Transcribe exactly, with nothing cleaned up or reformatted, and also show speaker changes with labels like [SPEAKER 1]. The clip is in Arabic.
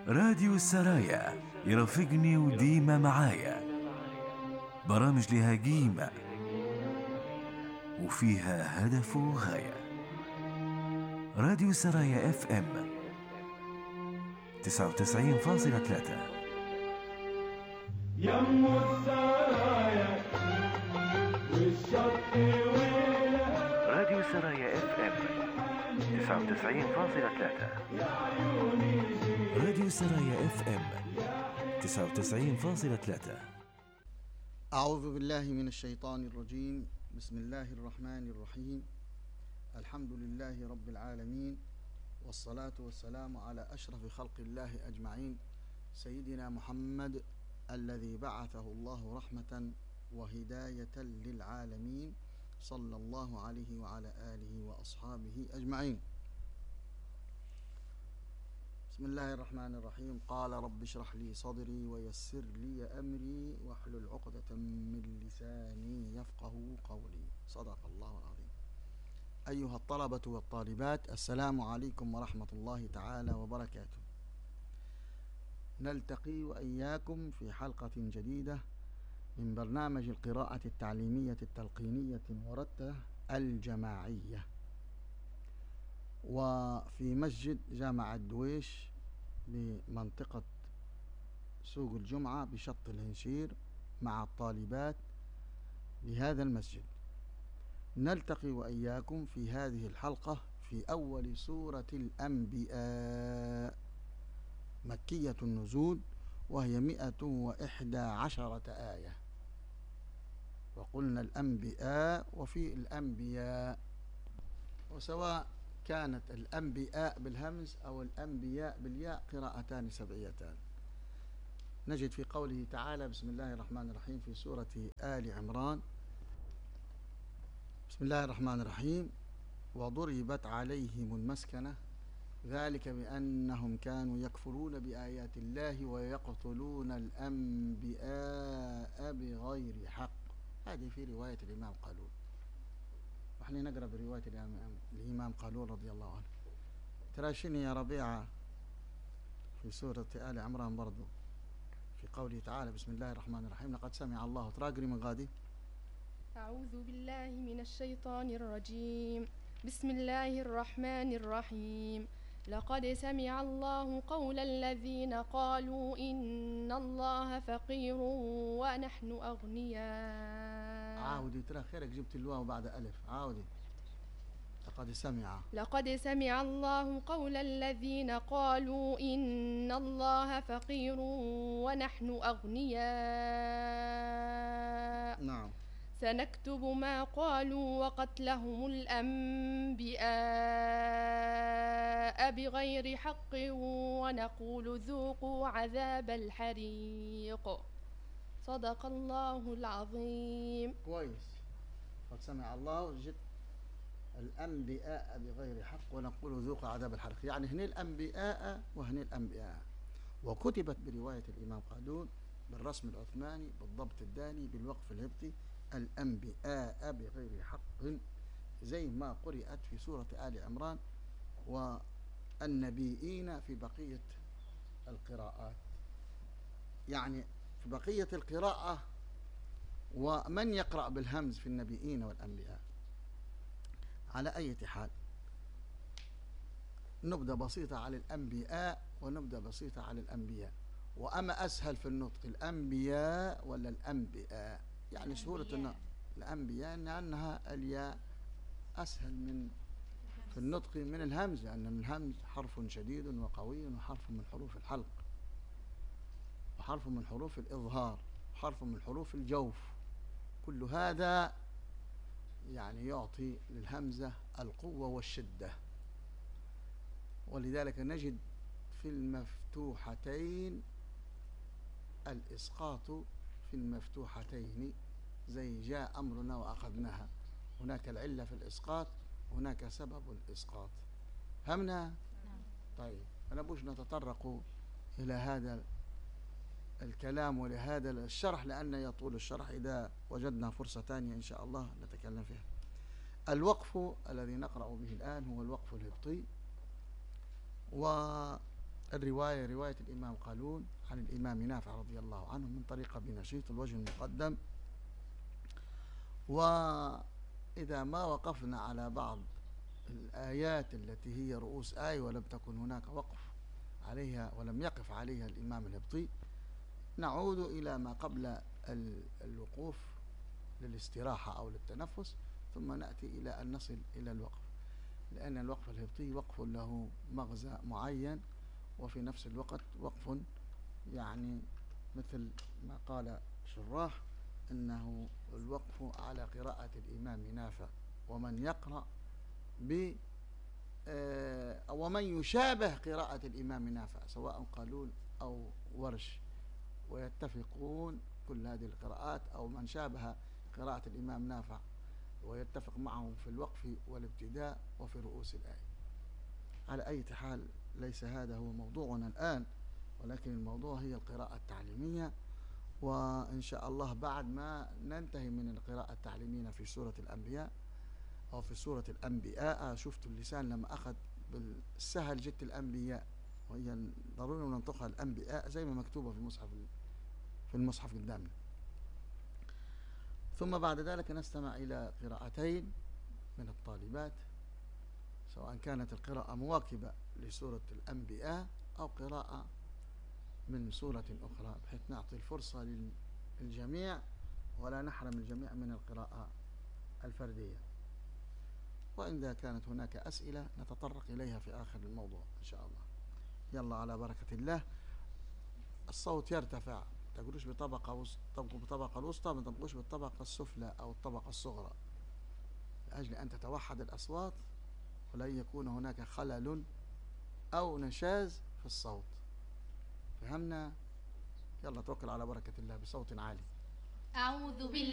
[SPEAKER 1] راديو السرايا يرافقني وديما معايا، برامج لها قيمة وفيها هدف وغاية. راديو السرايا اف ام تسعة وتسعين فاصلة ثلاثة.
[SPEAKER 2] يم السرايا والشط ويلها.
[SPEAKER 1] راديو السرايا اف ام تسعة وتسعين فاصلة ثلاثة. راديو السرايا اف ام تسعة وتسعين فاصلة ثلاثة.
[SPEAKER 3] أعوذ بالله من الشيطان الرجيم. بسم الله الرحمن الرحيم. الحمد لله رب العالمين، والصلاة والسلام على أشرف خلق الله أجمعين، سيدنا محمد الذي بعثه الله رحمة وهداية للعالمين، صلى الله عليه وعلى آله وأصحابه أجمعين. بسم الله الرحمن الرحيم. قال رب اشرح لي صدري ويسر لي أمري واحلل عقدة من لساني يفقه قولي. صدق الله العظيم. أيها الطلبة والطالبات، السلام عليكم ورحمة الله تعالى وبركاته. نلتقي وإياكم في حلقة جديدة من برنامج القراءة التعليمية التلقينية المرتبة الجماعية، وفي مسجد جامع الدويش بمنطقة سوق الجمعة بشط الهنشير مع الطالبات بهذا المسجد. نلتقي وإياكم في هذه الحلقة في أول سورة الأنبياء، مكية النزول، وهي مئة وإحدى عشرة آية. وقلنا الأنبياء وفي الأنبياء، وسواء كانت الأنبياء بالهمز أو الأنبياء بالياء قراءتان سبعيتان. نجد في قوله تعالى: بسم الله الرحمن الرحيم في سورة آل عمران: بسم الله الرحمن الرحيم وضربت عليهم المسكنة ذلك بأنهم كانوا يكفرون بآيات الله ويقتلون الأنبياء بغير حق. هذه في رواية الإمام قالون، ونحن نقرأ برواية الإمام قالون رضي الله عنه. تراشني يا ربيعة في سورة آل عمران برضو في قوله تعالى: بسم الله الرحمن الرحيم لقد سمع الله. تراقري من غادي.
[SPEAKER 4] أعوذ بالله من الشيطان الرجيم. بسم الله الرحمن الرحيم. لقد سمع الله قول الذين قالوا إن الله فقير ونحن أغنياء.
[SPEAKER 3] عاودي، ترى خيرك جبت الواو بعد ألف. عاودي. لقد سمع
[SPEAKER 4] لقد سمع الله قول الذين قالوا إن الله فقير ونحن أغنياء.
[SPEAKER 3] نعم.
[SPEAKER 4] سنكتب ما قالوا وقتلهم الأنبياء بغير حق ونقول ذوقوا عذاب الحريق. صدق الله العظيم.
[SPEAKER 3] كويس. قد سمع الله جد الأنبياء بغير حق ونقول ذوقوا عذاب الحريق، يعني هني الأنبياء وهني الأنبياء. وكتبت برواية الإمام قالون بالرسم العثماني بالضبط الداني بالوقف الهبطي الأنبياء بغير حق، زي ما قرأت في سورة آل عمران، والنبيين في بقية القراءات. يعني في بقية القراءة. ومن يقرأ بالهمز في النبيين والأنبياء. على أي حال، نبدأ بسيطة على الأنبياء ونبدأ بسيطة على الأنبياء. وأما أسهل في النطق الأنبياء ولا الأنبياء؟ يعني سهولة النطق الأنبياء لأنها الياء أسهل من في النطق من الهمز، لأن يعني الهمز حرف شديد وقوي وحرف من حروف الحلق وحرف من حروف الإظهار وحرف من حروف الجوف. كل هذا يعني يعطي للهمزة القوة والشدة. ولذلك نجد في المفتوحتين الإسقاط في المفتوحتين، زي جاء أمرنا وأخذناها. هناك العلة في الإسقاط، هناك سبب الإسقاط. فهمنا؟ طيب، أنا بوش نتطرق إلى هذا الكلام ولهذا الشرح لأن يطول الشرح. إذا وجدنا فرصة ثانية إن شاء الله نتكلم فيها. الوقف الذي نقرأ به الآن هو الوقف الهبطي، و الرواية رواية الإمام قالون عن الإمام نافع رضي الله عنه من طريق أبي نشيط الوجه المقدم. وإذا ما وقفنا على بعض الآيات التي هي رؤوس آية ولم تكن هناك وقف عليها ولم يقف عليها الإمام الهبطي، نعود إلى ما قبل الوقوف للاستراحة أو للتنفس، ثم نأتي إلى أن نصل إلى الوقف، لأن الوقف الهبطي وقف له مغزى معين، وفي نفس الوقت وقف يعني مثل ما قال شراح أنه الوقف على قراءة الإمام نافع ومن يقرأ ب ومن يشابه قراءة الإمام نافع سواء قالون أو ورش، ويتفقون كل هذه القراءات أو من شابه قراءة الإمام نافع ويتفق معه في الوقف والابتداء وفي رؤوس الآية. على أي حال ليس هذا هو موضوعنا الآن، ولكن الموضوع هي القراءة التعليمية. وإن شاء الله بعد ما ننتهي من القراءة التعليمية في سورة الأنبياء أو في سورة الأنبياء، شفت اللسان لما أخذ بالسهل جت الأنبياء، وهي ضروري ننطقها الأنبياء زي ما مكتوبة في المصحف في المصحف قدامنا. ثم بعد ذلك نستمع إلى قراءتين من الطالبات، سواء كانت القراءة مواكبة لسورة الأنبياء أو قراءة من سورة أخرى، بحيث نعطي الفرصة للجميع ولا نحرم الجميع من القراءة الفردية. وإذا كانت هناك أسئلة نتطرق إليها في آخر الموضوع إن شاء الله. يلا على بركة الله. الصوت يرتفع، ما تقولوش بطبقة وسط، تبقوا بطبقة الوسطى، ما تبقوش بالطبقة السفلى أو الطبقة الصغرى، لأجل أن تتوحد الأصوات ولن يكون هناك خلل أو نشاز في الصوت. فهمنا؟ يلا توكل على بركة الله بصوت عالي.
[SPEAKER 5] أعوذ بالله